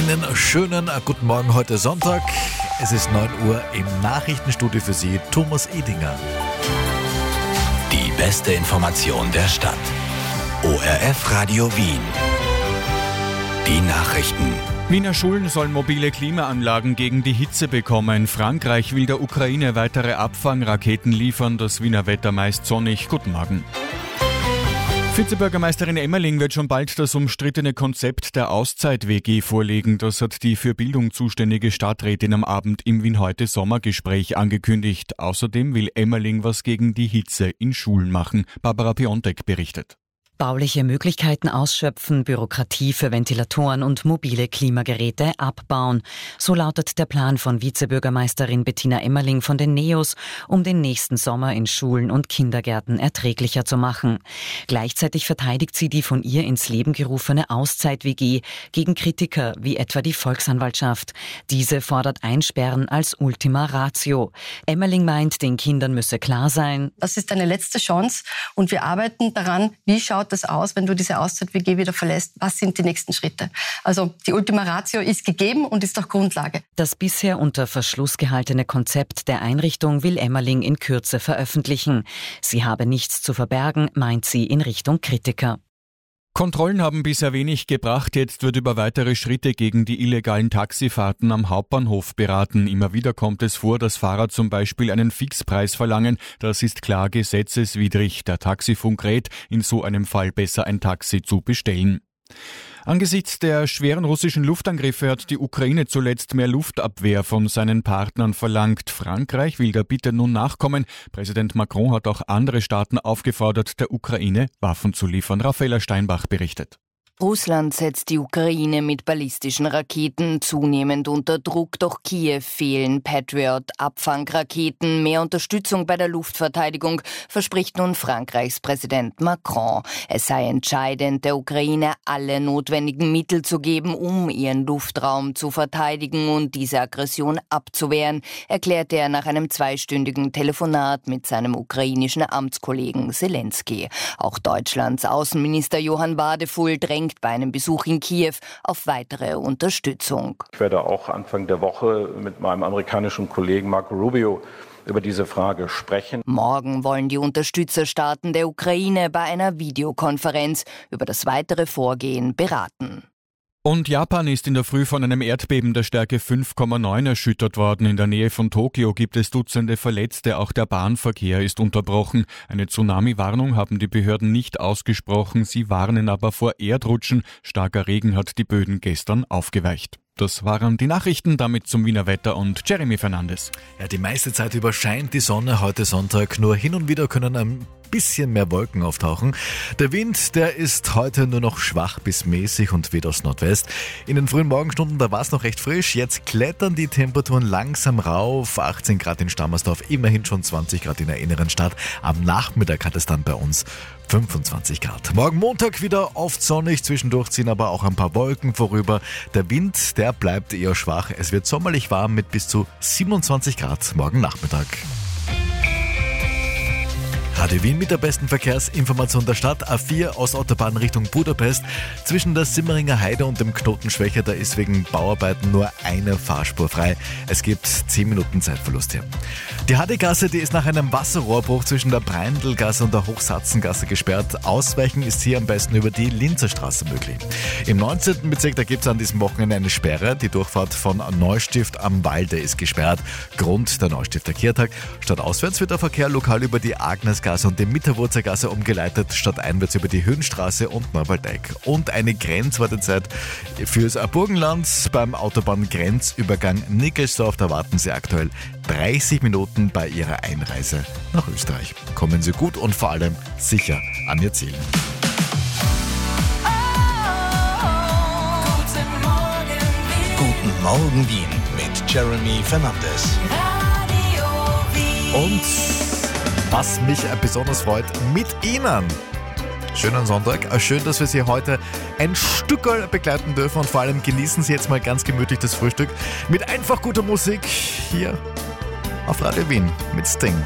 Einen schönen guten Morgen heute Sonntag. Es ist 9 Uhr im Nachrichtenstudio für Sie, Thomas Edinger. Die beste Information der Stadt. ORF Radio Wien. Die Nachrichten. Wiener Schulen sollen mobile Klimaanlagen gegen die Hitze bekommen. Frankreich will der Ukraine weitere Abfangraketen liefern. Das Wiener Wetter meist sonnig. Guten Morgen. Vizebürgermeisterin Emmerling wird schon bald das umstrittene Konzept der Auszeit-WG vorlegen. Das hat die für Bildung zuständige Stadträtin am Abend im Wien-Heute-Sommergespräch angekündigt. Außerdem will Emmerling was gegen die Hitze in Schulen machen. Barbara Piontek berichtet. Bauliche Möglichkeiten ausschöpfen, Bürokratie für Ventilatoren und mobile Klimageräte abbauen. So lautet der Plan von Vizebürgermeisterin Bettina Emmerling von den NEOS, um den nächsten Sommer in Schulen und Kindergärten erträglicher zu machen. Gleichzeitig verteidigt sie die von ihr ins Leben gerufene Auszeit-WG gegen Kritiker wie etwa die Volksanwaltschaft. Diese fordert Einsperren als Ultima Ratio. Emmerling meint, den Kindern müsse klar sein: Das ist eine letzte Chance und wir arbeiten daran, wie schaut das aus, wenn du diese Auszeit-WG wieder verlässt? Was sind die nächsten Schritte? Also die Ultima Ratio ist gegeben und ist auch Grundlage. Das bisher unter Verschluss gehaltene Konzept der Einrichtung will Emmerling in Kürze veröffentlichen. Sie habe nichts zu verbergen, meint sie in Richtung Kritiker. Kontrollen haben bisher wenig gebracht. Jetzt wird über weitere Schritte gegen die illegalen Taxifahrten am Hauptbahnhof beraten. Immer wieder kommt es vor, dass Fahrer zum Beispiel einen Fixpreis verlangen. Das ist klar gesetzeswidrig. Der Taxifunk rät, in so einem Fall besser ein Taxi zu bestellen. Angesichts der schweren russischen Luftangriffe hat die Ukraine zuletzt mehr Luftabwehr von seinen Partnern verlangt. Frankreich will der Bitte nun nachkommen. Präsident Macron hat auch andere Staaten aufgefordert, der Ukraine Waffen zu liefern. Raffaella Steinbach berichtet. Russland setzt die Ukraine mit ballistischen Raketen zunehmend unter Druck. Doch Kiew fehlen Patriot-Abfangraketen. Mehr Unterstützung bei der Luftverteidigung verspricht nun Frankreichs Präsident Macron. Es sei entscheidend, der Ukraine alle notwendigen Mittel zu geben, um ihren Luftraum zu verteidigen und diese Aggression abzuwehren, erklärte er nach einem 2-stündigen Telefonat mit seinem ukrainischen Amtskollegen Zelensky. Auch Deutschlands Außenminister Johann Wadefull drängt bei einem Besuch in Kiew auf weitere Unterstützung. Ich werde auch Anfang der Woche mit meinem amerikanischen Kollegen Marco Rubio über diese Frage sprechen. Morgen wollen die Unterstützerstaaten der Ukraine bei einer Videokonferenz über das weitere Vorgehen beraten. Und Japan ist in der Früh von einem Erdbeben der Stärke 5,9 erschüttert worden. In der Nähe von Tokio gibt es Dutzende Verletzte, auch der Bahnverkehr ist unterbrochen. Eine Tsunami-Warnung haben die Behörden nicht ausgesprochen, sie warnen aber vor Erdrutschen. Starker Regen hat die Böden gestern aufgeweicht. Das waren die Nachrichten, damit zum Wiener Wetter und Jeremy Fernandes. Ja, die meiste Zeit über scheint die Sonne heute Sonntag, nur hin und wieder können ein bisschen mehr Wolken auftauchen. Der Wind, der ist heute nur noch schwach bis mäßig und weht aus Nordwest. In den frühen Morgenstunden, da war es noch recht frisch. Jetzt klettern die Temperaturen langsam rauf. 18 Grad in Stammersdorf, immerhin schon 20 Grad in der inneren Stadt. Am Nachmittag hat es dann bei uns 25 Grad. Morgen Montag wieder oft sonnig, zwischendurch ziehen aber auch ein paar Wolken vorüber. Der Wind, der bleibt eher schwach. Es wird sommerlich warm mit bis zu 27 Grad morgen Nachmittag. Radio Wien mit der besten Verkehrsinformation der Stadt. A4 Ostautobahn Richtung Budapest. Zwischen der Simmeringer Heide und dem Knoten Schwächer, da ist wegen Bauarbeiten nur eine Fahrspur frei. Es gibt 10 Minuten Zeitverlust hier. Die HD-Gasse, die ist nach einem Wasserrohrbruch zwischen der Breindelgasse und der Hochsatzengasse gesperrt. Ausweichen ist hier am besten über die Linzerstraße möglich. Im 19. Bezirk, da gibt es an diesem Wochenende eine Sperre. Die Durchfahrt von Neustift am Walde ist gesperrt. Grund der Neustifter Kehrtag. Stadtauswärts wird der Verkehr lokal über die Agnesgasse und die Mitterwurzergasse umgeleitet, stadteinwärts über die Höhenstraße und Neuwaldeck. Und eine Grenzwartezeit fürs Burgenland beim Autobahngrenzübergang Nickelsdorf. Da warten Sie aktuell 30 Minuten bei Ihrer Einreise nach Österreich. Kommen Sie gut und vor allem sicher an Ihr Ziel. Guten Morgen Wien mit Jeremy Fernandes. Und was mich besonders freut, mit Ihnen. Schönen Sonntag. Schön, dass wir Sie heute ein Stückerl begleiten dürfen und vor allem genießen Sie jetzt mal ganz gemütlich das Frühstück mit einfach guter Musik hier auf Radio Wien mit Sting.